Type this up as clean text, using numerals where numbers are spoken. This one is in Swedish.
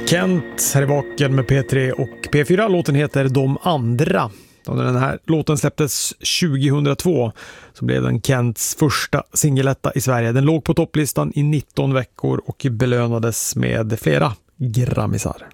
Kent här i Vaken med P3 och P4. Låten heter De andra. Då när den här låten släpptes 2002 så blev den Kents första singeletta i Sverige. Den låg på topplistan i 19 veckor och belönades med flera Grammisar.